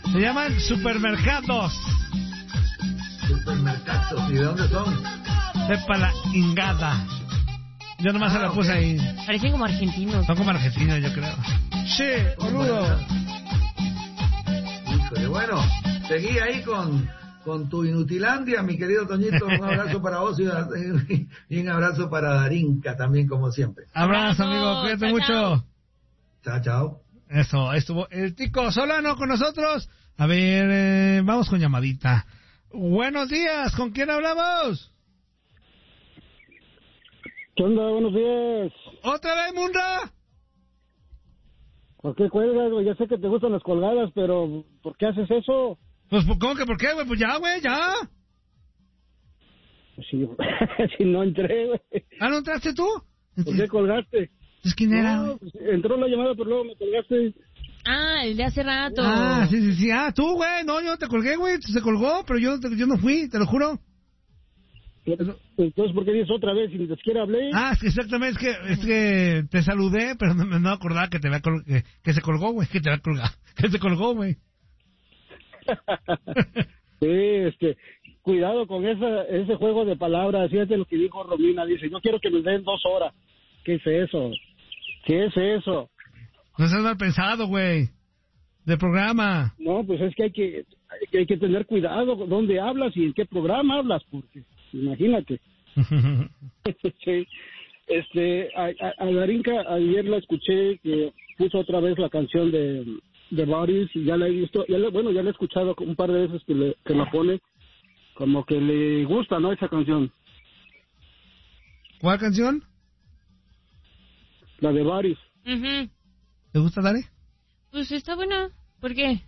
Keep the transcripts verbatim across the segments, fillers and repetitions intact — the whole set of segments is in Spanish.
Se llaman supermercados. Supermercados, ¿y de dónde son? Sepa la ingada. Yo nomás ah, se la puse okay. ahí. Parecen como argentinos. Son como argentinos, yo creo. Sí, boludo. Híjole, bueno, seguí ahí con, con tu Inutilandia, mi querido Toñito. Un abrazo para vos y, y un abrazo para Darinka también, como siempre. Abrazo, amigo, cuídate chao, mucho. Chao, chao. Eso, estuvo el Tico Solano con nosotros. A ver, eh, vamos con llamadita. Buenos días, ¿con quién hablamos? ¿Qué onda? Buenos días. ¿Otra vez, Munra? ¿Por qué cuelgas, güey? Ya sé que te gustan las colgadas, pero ¿por qué haces eso? Pues, ¿cómo que por qué, güey? Pues ya, güey, ya. Sí, si no entré, güey. ¿Ah, no entraste tú? ¿Por qué colgaste? ¿Es quién era? No, pues, entró la llamada, pero luego me colgaste. Ah, el de hace rato. Ah, sí, sí, sí. Ah, tú, güey. No, yo no te colgué, güey. Se colgó, pero yo, yo no fui, te lo juro. Entonces, ¿por qué dices otra vez? Si ni siquiera hablé. Ah, es que exactamente, es que, es que te saludé, pero no me no acordaba que te había col- que, que se colgó, güey, que te había colgado, que se colgó, güey. Sí, este, cuidado con esa, ese juego de palabras. Fíjate lo que dijo Romina, dice, yo quiero que me den dos horas. ¿Qué es eso? ¿Qué es eso? No seas mal pensado, güey, de programa. No, pues es que hay que, hay que, hay que tener cuidado dónde hablas y en qué programa hablas, porque imagínate. Sí. Este, a, a, a Darinka ayer la escuché que puso otra vez la canción de, de Boris y ya la he visto, ya la, bueno, ya la he escuchado un par de veces que, le, que la pone, como que le gusta, ¿no? Esa canción. ¿Cuál canción? La de Boris. Uh-huh. ¿Te gusta, Dari? Pues está buena. ¿Por qué?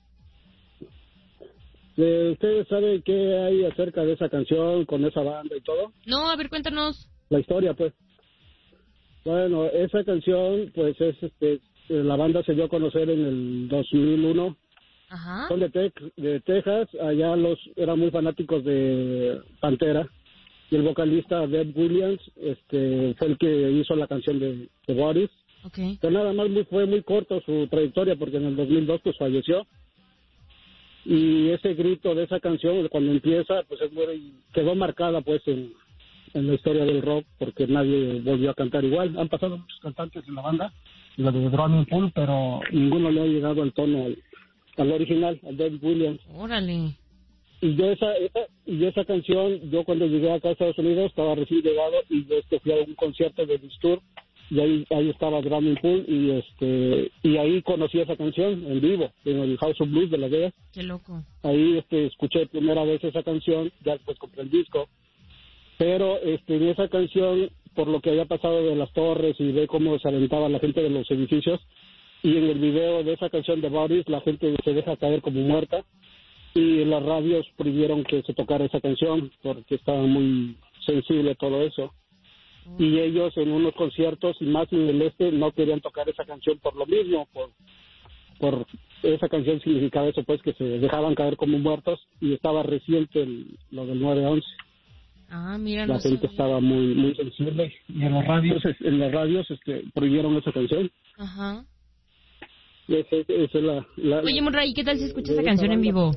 Eh, ¿Ustedes saben qué hay acerca de esa canción, con esa banda y todo? No, a ver, cuéntanos. La historia, pues. Bueno, esa canción, pues, es, este, la banda se dio a conocer en el dos mil uno. Ajá. Son de, te- de Texas, allá los eran muy fanáticos de Pantera. Y el vocalista Deb Williams, este, fue el que hizo la canción de, de Boris. Okay. Pero nada más muy, fue muy corto su trayectoria porque en el dos mil dos pues falleció. Y ese grito de esa canción cuando empieza pues es muy, quedó marcada pues en, en la historia del rock porque nadie volvió a cantar igual. Han pasado muchos cantantes en la banda, la de Drumming Pool, pero ninguno le ha llegado al tono al, al original, al David Williams. Órale. Y yo esa, esa y esa canción, yo cuando llegué acá a Estados Unidos estaba recién llegado y yo este, fui a un concierto de Disturbed y ahí ahí estaba Drumming Pool y este y ahí conocí esa canción en vivo en el House of Blues de Las Vegas. Qué loco. Ahí este escuché primera vez esa canción, ya después compré el disco, pero este en esa canción por lo que había pasado de las torres y de cómo se aventaba la gente de los edificios y en el video de esa canción de Boris la gente se deja caer como muerta y las radios prohibieron que se tocara esa canción porque estaba muy sensible todo eso. Y ellos en unos conciertos y más en el este no querían tocar esa canción por lo mismo, por por esa canción significaba eso pues que se dejaban caer como muertos y estaba reciente el, lo del nueve once. Ah, mira, la no gente sabía. estaba muy muy sensible y en las radios en las radios este prohibieron esa canción. Ajá. Y esa, esa es la, la Oye, Monra, ¿y qué tal si escuchas esa esa canción en banda. vivo?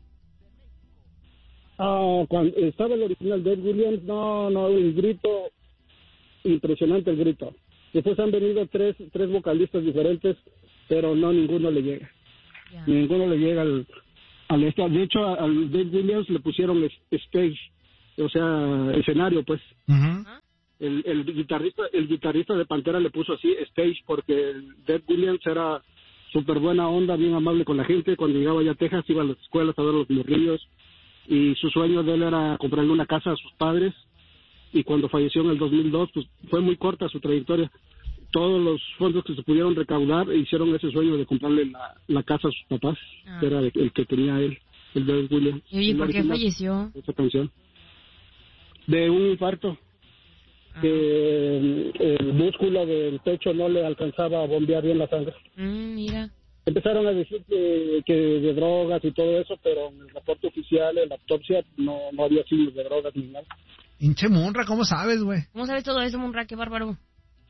Ah, cuando estaba el original de Ed Williams, no, no, el grito, impresionante el grito. Después han venido tres tres vocalistas diferentes, pero no, ninguno le llega. Yeah. Ninguno le llega al, al este. De hecho, al Ed Williams le pusieron stage, o sea, escenario, pues. Uh-huh. El, el guitarrista el guitarrista de Pantera le puso así, stage, porque el Ed Williams era súper buena onda, bien amable con la gente. Cuando llegaba allá a Texas, iba a las escuelas a ver los morrillos. Y su sueño de él era comprarle una casa a sus padres y cuando falleció en el dos mil dos pues fue muy corta su trayectoria. Todos los fondos que se pudieron recaudar hicieron ese sueño de comprarle la, la casa a sus papás, ah. que era el, el que tenía él, el de Williams. ¿Y oye, por qué falleció? Esa canción. De un infarto. Ah. Que el músculo del pecho no le alcanzaba a bombear bien la sangre. Mm, mira. Empezaron a decir que, que de drogas y todo eso, pero en el reporte oficial, en la autopsia, no, no había signos de drogas ni nada. Hinche Munra, ¿cómo sabes, güey? ¿Cómo sabes todo eso, Munra? Qué bárbaro.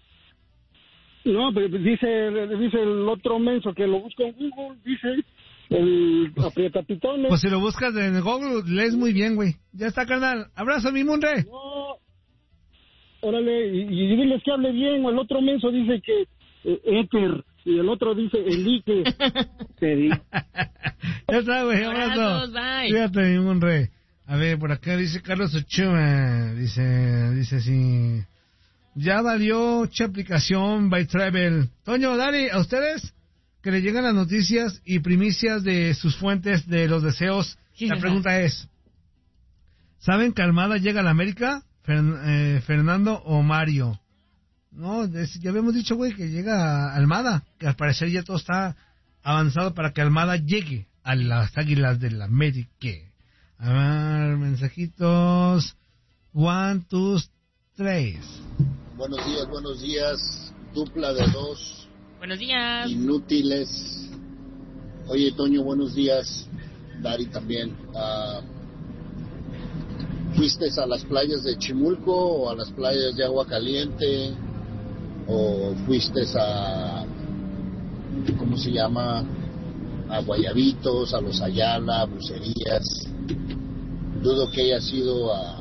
No, pero dice, dice el otro menso que lo busca en Google, dice, el aprietapitones. Pues si lo buscas en Google, lees muy bien, güey. Ya está, carnal. Abrazo, mi Munre. No, órale, y, y diles que hable bien, o el otro menso dice que eh, éter, y el otro dice elique. Te di. Ya está, güey, abrazo. Abrazos, bye. Fíjate, mi Munre. A ver, por acá dice Carlos Ochoa. Dice, dice así. Ya valió che aplicación by Travel. Toño, Dari, a ustedes que le llegan las noticias y primicias de sus fuentes de los deseos. Sí, la señor. pregunta es, ¿saben que Almada llega a la América? Fer- eh, ¿Fernando o Mario? No, es- ya habíamos dicho, güey, que llega Almada, que al parecer ya todo está avanzado para que Almada llegue a las Águilas del la América. A ver, mensajitos. One, two, tres. Buenos días, buenos días. Dupla de dos Buenos días. inútiles. Oye, Toño, buenos días. Dari también. Ah, ¿Fuiste a las playas de Chimulco o a las playas de Agua Caliente? ¿O fuiste a, ¿cómo se llama? A Guayabitos, a los Ayala, a Bucerías? Dudo que haya sido a,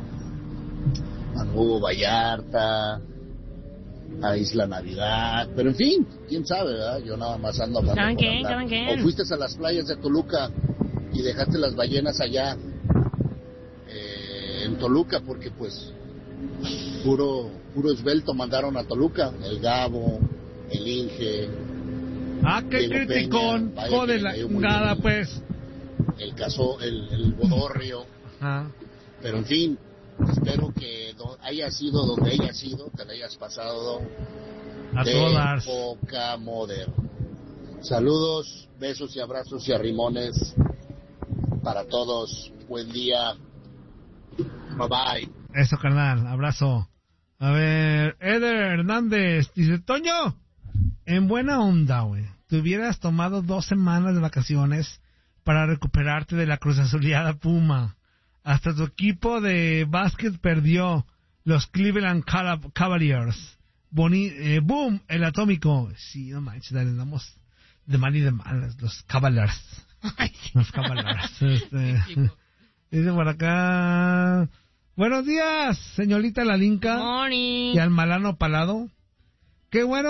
a Nuevo Vallarta, a Isla Navidad, pero en fin, quién sabe, ¿verdad? Yo nada más ando hablando ¿Saben por qué? hablar. ¿Saben qué? O fuiste a las playas de Toluca y dejaste las ballenas allá eh, en Toluca, porque pues puro puro esbelto mandaron a Toluca, el Gabo, el Inge, Ah, qué Diego criticón. Peña, vaya Joder, que la le cayó muy nada, bien. pues. el caso, el, el Bodorrio. Ah. Pero en fin, espero que do- haya sido donde haya sido, te la hayas pasado A de todas. poca moder. Saludos, besos y abrazos y arrimones para todos. Buen día. Bye bye. Eso, carnal, abrazo. A ver, Eder Hernández dice, Toño, en buena onda, güey, te hubieras tomado dos semanas de vacaciones para recuperarte de la cruzazuleada Puma. Hasta tu equipo de básquet perdió, los Cleveland Cala- Cavaliers. Boni eh, boom, el atómico. Sí, no manches, dale, andamos de mal y de mal, los Cavaliers. Ay, sí. Los Cavaliers. Este, dice por acá, buenos días, señorita La Linca. Morning. Y al malano palado. ¡Qué bueno!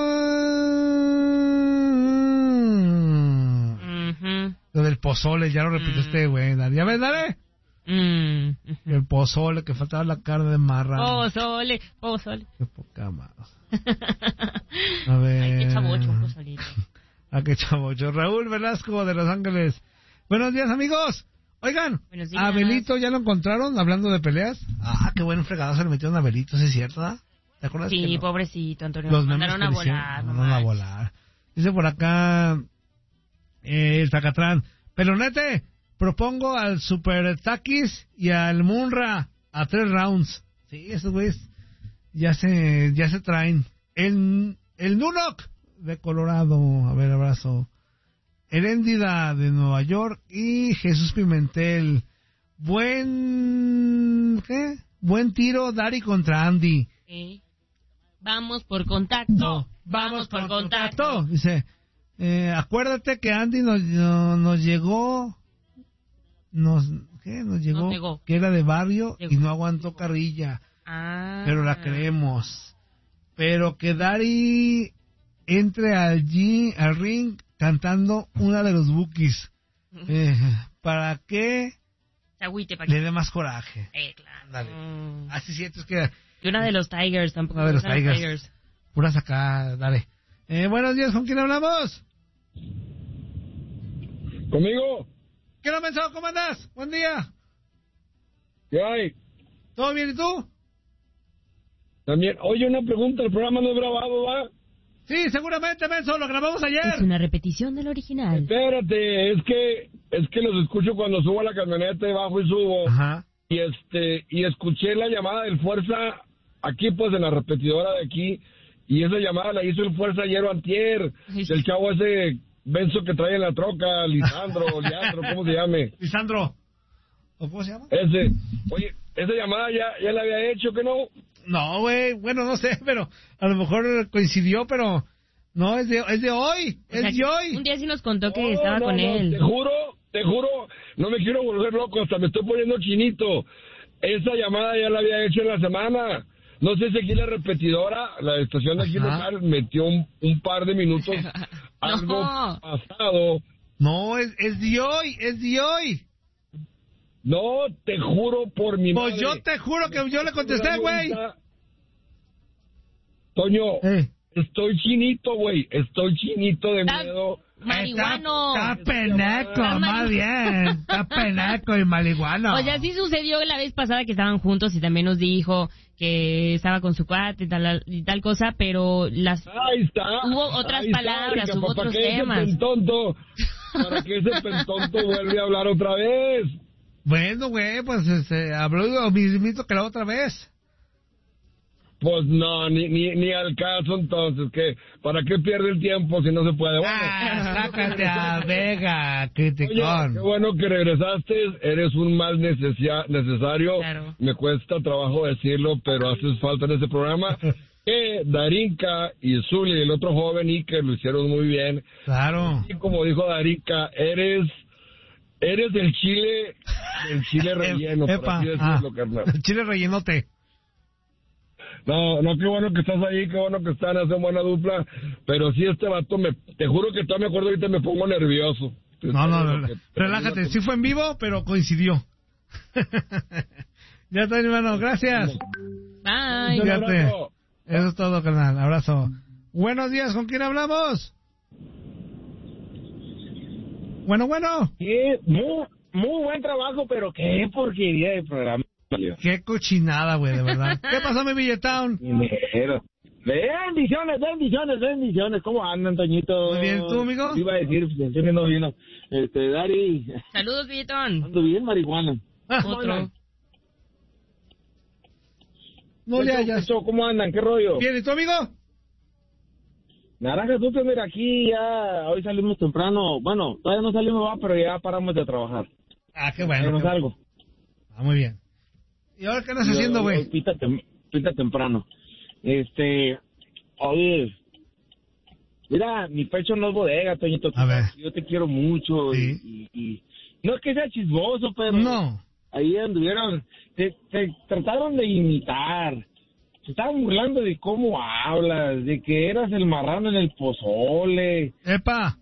Ujú. Lo del pozole, ya lo repitió Mm. este güey. Dale, ya ves, dale. Mm, ujú. El pozole, que faltaba la carne de marra. Pozole, pozole. Qué poca más. A ver. Ay, qué chavocho, un pozolito. Ah, qué chavocho. Raúl Velasco de Los Ángeles. Buenos días, amigos. Oigan, Buenos días. ¿a Belito ya lo encontraron hablando de peleas? Ah, qué buen fregado se le metieron a Belito, ¿sí es cierto? ¿Ah? ¿Te acuerdas? Sí, que no? pobrecito, Antonio. Los Lo memes mandaron que a le hicieron, volar. lo no mandaron a manches. volar. Dice por acá eh, el Zacatrán. Pelonete, propongo al Super Takis y al Munra a tres rounds. Sí, esos güeyes ya se, ya se traen. El, el Nunok de Colorado, a ver, abrazo. Heréndida de Nueva York y Jesús Pimentel. Buen, ¿qué? Buen tiro, Dari contra Andy. Ok. Vamos por contacto. Vamos por contacto. Dice, eh, acuérdate que Andy nos, no- nos llegó, nos, ¿qué? Nos llegó, Nos llegó. que era de barrio Llegó. y no aguantó carrilla, Ah. pero la creemos. Pero que Dari entre al, G, al ring cantando una de los Bookies. Eh, ¿Para qué Agüite, pa' le que... dé más coraje? Eh, claro. Dale. Mm. Así siento, es que Y una de los Tigers tampoco. Una de los me gustan Tigers. puras acá, dale. Eh, buenos días, ¿con quién hablamos? ¿Conmigo? ¿Qué no mensaje? ¿Cómo andas? Buen día. ¿Qué hay? ¿Todo bien y tú? También, oye, una pregunta, el programa no es grabado, ¿va? Sí, seguramente, menso, lo grabamos Es ayer. una repetición del original. Espérate, es que es que los escucho cuando subo a la camioneta y bajo y subo. Ajá. Y este y escuché la llamada del Fuerza aquí, pues, en la repetidora de aquí. Y esa llamada la hizo el Fuerza ayer o antier. Ay, sí. El chavo ese benzo que trae en la troca, Lisandro, Leandro, ¿cómo se llame? Lisandro. ¿O cómo se llama? Ese. Oye, esa llamada ya, ya la había hecho, ¿que no? No, güey, bueno, no sé, pero a lo mejor coincidió, pero No, es de, es de hoy, O sea, es de hoy. un día sí nos contó que No, estaba no, con no, él. Te juro, te juro, no me quiero volver loco, hasta me estoy poniendo chinito. Esa llamada ya la había hecho en la semana. No sé si aquí la repetidora, la estación de aquí Ajá. local, metió un, un par de minutos algo No. pasado. No, es, es de hoy, es de hoy. No, te juro por mi Pues madre. yo te juro que yo le contesté, güey. Toño, Eh. estoy chinito, güey. Estoy chinito de Está miedo. marihuano. Está, está peneco, Está más mari- bien. Está peneco y marihuano. O sea, sí sucedió la vez pasada que estaban juntos y también nos dijo que estaba con su cuate y tal, y tal cosa, pero las Ahí está. Hubo otras Ahí está, palabras, Erika, hubo ¿para otros qué ese temas. pentonto? ¿Para que ese pentonto vuelve a hablar otra vez? Bueno, güey, pues este, habló lo mismito que la otra vez. Pues no, ni, ni, ni al caso entonces, que ¿para qué pierde el tiempo si no se puede? Bueno, Ah, sácate a Vega, oye, criticón. qué bueno que regresaste, eres un mal necesia- necesario, Claro. me cuesta trabajo decirlo, pero haces falta en este programa. Que Darinka y Zuli, el otro joven Iker, lo hicieron muy bien. Claro. Y como dijo Darinka, eres eres del chile, del chile relleno, por Epa, así decirlo, ah, carnal. el chile rellenote. No, no, qué bueno que estás ahí, qué bueno que están, hacen buena dupla, pero sí este vato, me, te juro que todavía me acuerdo ahorita me pongo nervioso. No, no, no, Que- relájate. Sí fue en vivo, pero coincidió. Ya está, hermano. Gracias. Bye. Un Fíjate. abrazo. Eso es todo, carnal. Abrazo. Buenos días. ¿Con quién hablamos? Bueno, bueno. Sí, muy, muy buen trabajo, pero qué porquería de programa. Qué cochinada, güey, de verdad. ¿Qué pasó, mi Billetown? Dinero. Bendiciones, bendiciones, bendiciones. ¿Cómo andan, Toñito? Muy bien, ¿tú, amigo? Iba a decir, pues, ¿quién no vino? Este, Dari, Saludos, billetón. ando bien marihuana. Ah, Otro. no le ¿Qué hayas. show? ¿Cómo andan? ¿Qué rollo? Bien, ¿y tú, amigo? Naranja, tú mira aquí, ya hoy salimos temprano. Bueno, todavía no salimos, va, pero ya paramos de trabajar. Ah, qué Ya bueno. no qué- salgo. Ah, muy bien. ¿Y ahora qué andas haciendo, Yo- yo güey? Pita, tem- pita temprano. Este, oye, mira, mi pecho no es bodega, Toñito. A ver. Yo te quiero mucho Sí. y, y, y no es que sea chismoso, pero No. ahí anduvieron, te, te trataron de imitar. Se estaban burlando de cómo hablas, de que eras el marrano en el pozole. Epa.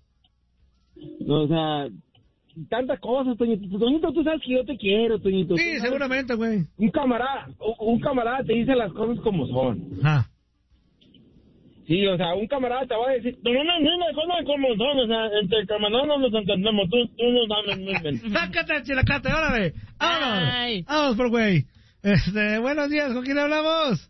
O sea, tantas cosas, Toñito. Toñito, tú sabes que yo te quiero, Toñito. Sí, Tú sabes- seguramente, güey. Un camarada, un camarada te dice las cosas como son. Ah. Sí, o sea, un camarada te va a decir, no, no, no, no, las cosas como son, o sea, entre camaradas no nos entendemos, tú, tú no sabes muy bien. Sácate, chilacate, órale. Vámonos. Ay. Vamos por güey. Este, buenos días, ¿con quién hablamos?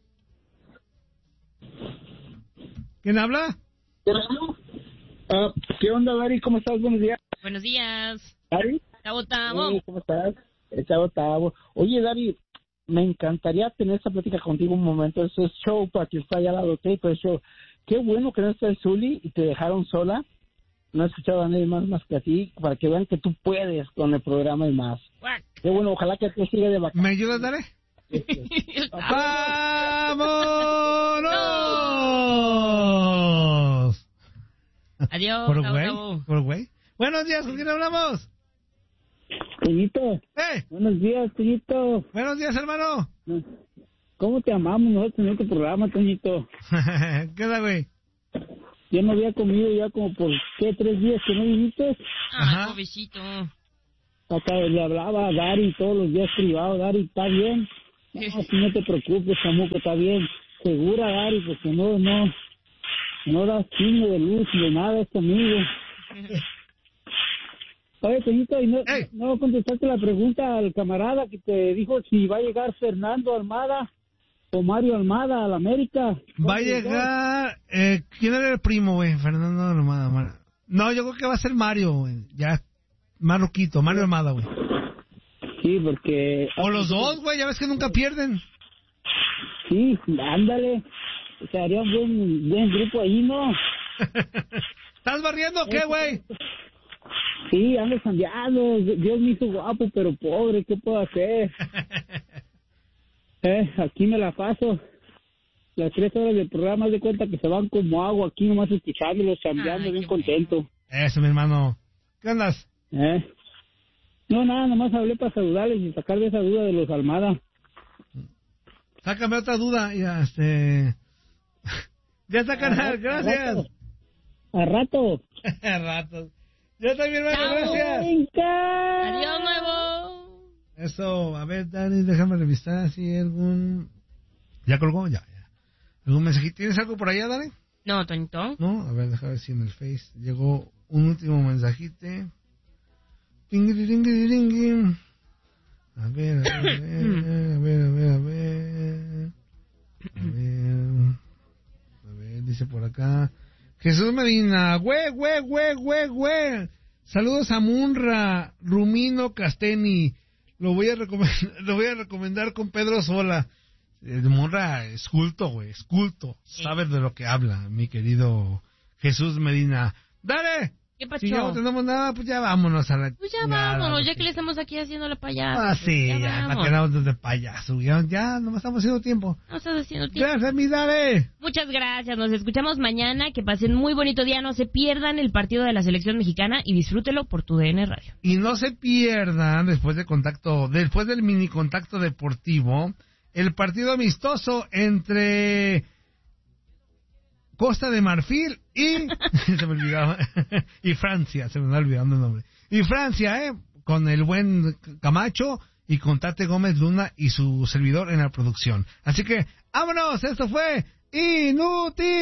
¿Quién habla? Ah, ¿qué onda, Dari? ¿Cómo estás? Buenos días. Buenos días. ¿Dari? Tabo, tabo. Sí, ¿cómo estás? Eh, Chavo, Tavo. Oye, Dari, me encantaría tener esta plática contigo un momento. Eso es show para que está allá al lado, ¿ok? Pues show. Qué bueno que no está el Zuli y te dejaron sola. No he escuchado a nadie más más que a ti, para que vean que tú puedes con el programa y más. Guac. Qué bueno, ojalá que te siga de ¿Me vacaciones. ayudas, Dale? El tabo. ¡Vámonos! Adiós, Por tabo, güey, tabo. por güey. Buenos días, ¿con quién hablamos? Toñito, ¡Eh! buenos días, Toñito. Buenos días, hermano. ¿Cómo te amamos nosotros en este programa, Toñito? ¿Qué da, güey? Yo no había comido ya como por, ¿qué? ¿Tres días que no viniste? Ajá. Ay, pobrecito. Hasta le hablaba a Dari todos los días privado. Dari, ¿está bien? No, si no te preocupes, Chamuco, está bien. Segura, Dari, porque no, no, no das signo de luz de nada este amigo. Oye, Toñito, ¿y no, Ey. no contestaste la pregunta al camarada que te dijo si va a llegar Fernando Almada o Mario Almada a la América? Va a llegar... Eh, ¿Quién era el primo, güey? Fernando Armada. Mar- No, yo creo que va a ser Mario, güey. Ya, más roquito, Mario Armada, güey. Sí, porque... O los dos, güey, ya ves que nunca pierden. Sí, ándale. Se haría un buen, buen grupo ahí, ¿no? ¿Estás barriendo o qué, güey? Sí, ando cambiando. Dios me hizo guapo, pero pobre, ¿qué puedo hacer? Eh, aquí me la paso. las tres horas del programa, haz de cuenta que se van como agua aquí, nomás escuchándolos, chambeando, bien contento. Eso, mi hermano. ¿Qué andas? ¿Eh? No, nada, nomás hablé para saludarles y sacar de esa duda de los Almada. Sácame otra duda, ya, este... Ya está, canal, gracias. A rato. A rato. Ya también, hermano, Chao. gracias. Adiós, nuevo. Eso, a ver, Dani, déjame revisar si hay algún... ¿Ya colgó? Ya, ya. ¿Algún mensajito? ¿Tienes algo por allá, Dani? No, Toñito. No, a ver, déjame ver si en el Face llegó un último mensajite. Tingui, tingui, tingui. A ver, a ver, a ver, a ver, a ver, a ver. A ver, a ver, dice por acá. Jesús Medina, güey, güey, güey, güey, güey. Saludos a Munra, Rumino Casteni. Lo voy a recomendar, lo voy a recomendar con Pedro Sola. Eh, Munra es culto, güey, es culto. Sabes de lo que habla, mi querido Jesús Medina. ¡Dale! ¿Qué pasó? Si ya no tenemos nada, pues ya vámonos a la... Pues ya nada, vámonos, pues ya sí. que le estamos aquí haciendo la payasa. Ah, sí, ya, ya vamos. para quedarnos de payaso. Ya, ya, no estamos haciendo tiempo. No estás haciendo tiempo. Gracias, mi Dale. Muchas gracias, nos escuchamos mañana, que pasen muy bonito día, no se pierdan el partido de la selección mexicana y disfrútelo por tu D N Radio. Y no se pierdan, después de contacto, después del mini contacto deportivo, el partido amistoso entre Costa de Marfil y se me olvidaba y Francia, se me está olvidando el nombre. Y Francia, eh, con el buen Camacho y con Tate Gómez Luna y su servidor en la producción. Así que, vámonos, esto fue Inútil.